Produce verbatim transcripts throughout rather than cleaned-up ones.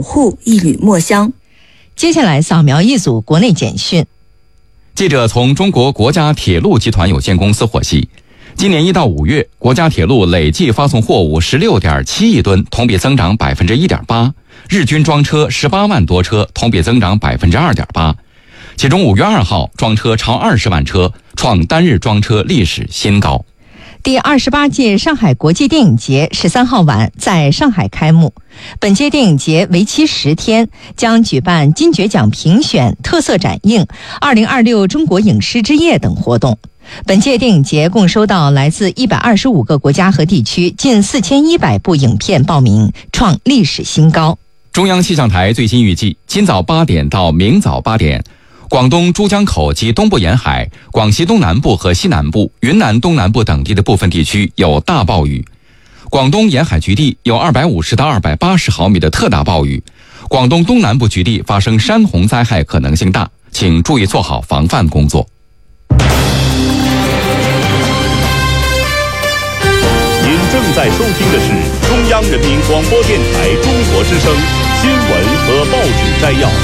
护一缕墨香。 接下来扫描一组国内简讯。 记者从中国国家铁路集团有限公司获悉，今年一到五月，国家铁路累计发送货物 十六点七亿吨，同比增长 百分之一点八， 日均装车十八万多车，同比增长 百分之二点八。 其中五月二号装车超二十万车，创单日装车历史新高。 第二十八届上海国际电影节十三号晚在上海开幕。本届电影节为期十天，将举办金爵奖评选、特色展映、二零二六中国影视之夜等活动。本届电影节共收到来自一百二十五个国家和地区近四千一百部影片报名，创历史新高。 中央气象台最新预计，今早八点到明早八点，广东珠江口及东部沿海、广西东南部和西南部、云南东南部等地的部分地区有大暴雨。广东沿海局地有二百五十到二百八十毫米的特大暴雨。广东东南部局地发生山洪灾害可能性大，请注意做好防范工作。 您正在收听的是中央人民广播电台中国之声新闻和报纸摘要。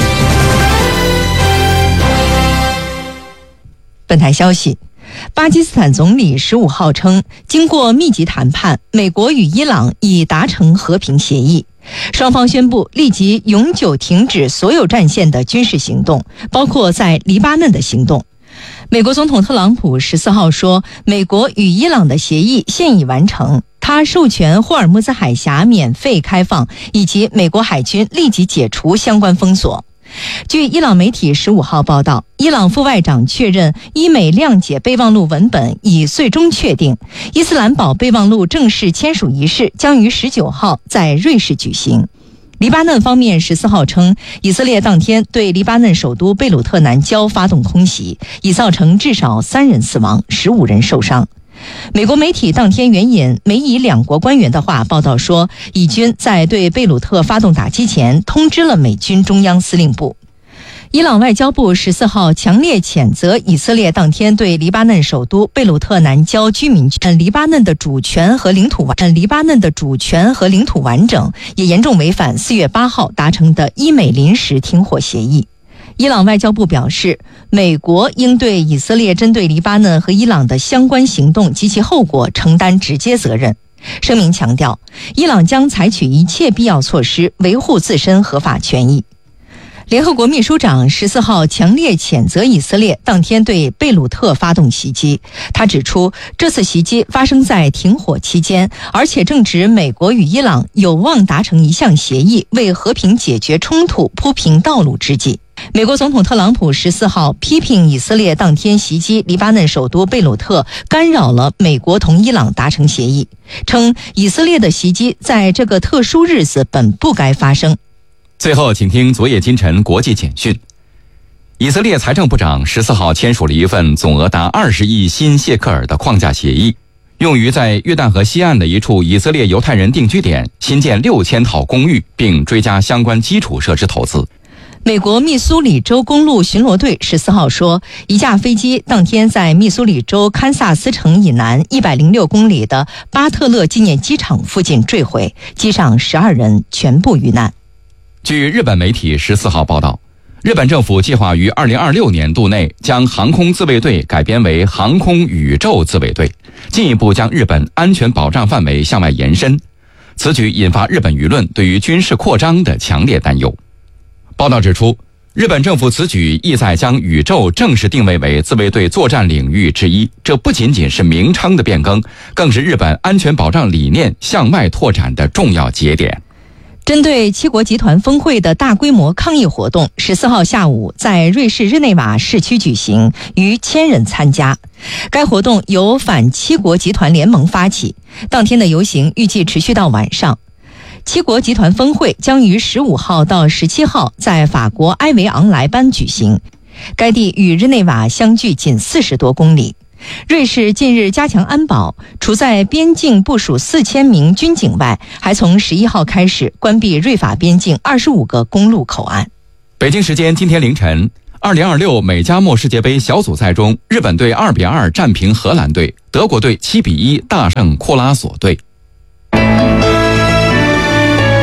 本台消息，巴基斯坦总理十五号称，经过密集谈判，美国与伊朗已达成和平协议，双方宣布立即永久停止所有战线的军事行动，包括在黎巴嫩的行动。美国总统特朗普十四号说，美国与伊朗的协议现已完成，他授权霍尔木兹海峡免费开放，以及美国海军立即解除相关封锁。据伊朗媒体十五号报道，伊朗副外长确认伊美谅解备忘录文本已最终确定，伊斯兰堡备忘录正式签署仪式将于十九号在瑞士举行。黎巴嫩方面十四号称，以色列当天对黎巴嫩首都贝鲁特南郊发动空袭，已造成至少三人死亡，十五人受伤。美国媒体当天援引美以两国官员的话报道说，以军在对贝鲁特发动打击前通知了美军中央司令部。伊朗外交部十四号强烈谴责以色列当天对黎巴嫩首都贝鲁特南郊居民区黎巴嫩的主权和领土完黎巴嫩的主权和领土完整，也严重违反四月八号达成的伊美临时停火协议。伊朗外交部表示，美国应对以色列针对黎巴嫩和伊朗的相关行动及其后果承担直接责任。声明强调，伊朗将采取一切必要措施维护自身合法权益。联合国秘书长十四号强烈谴责以色列当天对贝鲁特发动袭击。他指出，这次袭击发生在停火期间，而且正值美国与伊朗有望达成一项协议，为和平解决冲突铺平道路之际。美国总统特朗普十四号批评以色列当天袭击黎巴嫩首都贝鲁特，干扰了美国同伊朗达成协议，称以色列的袭击在这个特殊日子本不该发生。 最后，请听昨夜今晨国际简讯。以色列财政部长十四号签署了一份总额达二十亿新谢克尔的框架协议，用于在约旦河西岸的一处以色列犹太人定居点新建六千套公寓，并追加相关基础设施投资。 美国密苏里州公路巡逻队十四号说，一架飞机当天在密苏里州堪萨斯城以南一百零六公里的巴特勒纪念机场附近坠毁，机上十二人全部遇难。 据日本媒体十四号报道，日本政府计划于二零二六年度内将航空自卫队改编为航空宇宙自卫队，进一步将日本安全保障范围向外延伸。此举引发日本舆论对于军事扩张的强烈担忧。报道指出，日本政府此举意在将宇宙正式定位为自卫队作战领域之一，这不仅仅是名称的变更，更是日本安全保障理念向外拓展的重要节点。 针对七国集团峰会的大规模抗议活动，十四号下午在瑞士日内瓦市区举行，逾千人参加。该活动由反七国集团联盟发起，当天的游行预计持续到晚上。七国集团峰会将于十五号到十七号在法国埃维昂莱班举行，该地与日内瓦相距仅四十多公里。瑞士近日加强安保，除在边境部署四千名军警外，还从十一号开始关闭瑞法边境二十五个公路口岸。 北京时间今天凌晨，二零二六美加墨世界杯小组赛中，日本队二比二战平荷兰队，德国队七比一大胜库拉索队。 一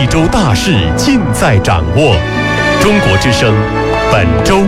洲大事尽在掌握。中国之声，本周。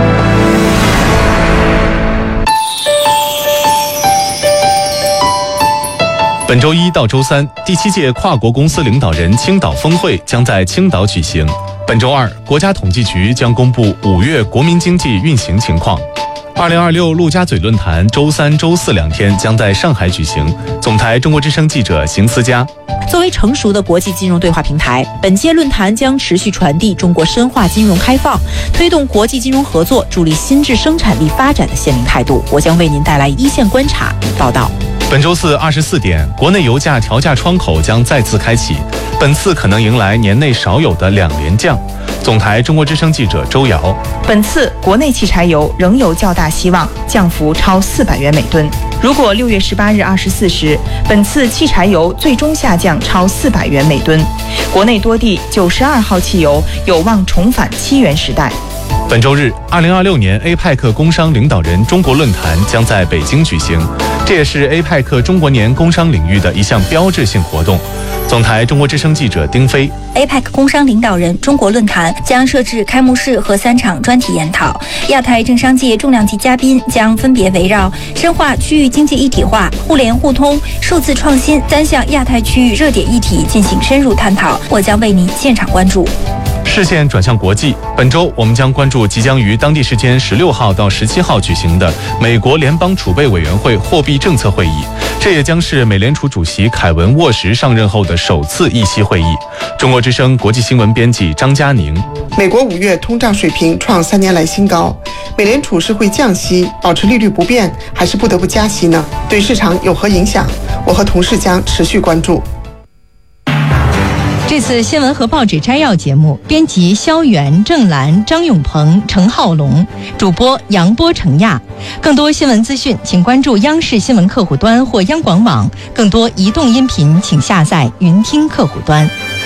本周一到周三，第七届跨国公司领导人青岛峰会将在青岛举行。本周二，国家统计局将公布五月国民经济运行情况。二零二六陆家嘴论坛周三、周四两天将在上海举行。总台中国之声记者邢思佳。 作为成熟的国际金融对话平台，本届论坛将持续传递中国深化金融开放、推动国际金融合作、助力新质生产力发展的鲜明态度。我将为您带来一线观察报道。 本周四二十四点，国内油价调价窗口将再次开启，本次可能迎来年内少有的两连降。总台中国之声记者周瑶。 本次国内汽柴油仍有较大希望，降幅超四百元每吨。如果六月十八日二十四时，本次汽柴油最终下降超四百元每吨，国内多地九十二号汽油有望重返七元时代。 本周日，二零二六年 A P E C 工商领导人中国论坛将在北京举行，这也是 A P E C 中国年工商领域的一项标志性活动。总台中国之声记者丁飞。 A P E C 工商领导人中国论坛将设置开幕式和三场专题研讨，亚太政商界重量级嘉宾将分别围绕深化区域经济一体化、互联互通、数字创新三项亚太区域热点议题进行深入探讨，我将为您现场关注。 视线转向国际，本周我们将关注即将于当地时间十六号到十七号举行的美国联邦储备委员会货币政策会议，这也将是美联储主席凯文沃什上任后的首次议息会议。中国之声国际新闻编辑张佳宁。 美国五月通胀水平创三年来新高，美联储是会降息，保持利率不变，还是不得不加息呢？对市场有何影响？我和同事将持续关注。 这次新闻和报纸摘要节目，编辑肖元、郑兰、张永鹏、程浩龙，主播杨波、程亚。更多新闻资讯，请关注央视新闻客户端或央广网；更多移动音频，请下载云听客户端。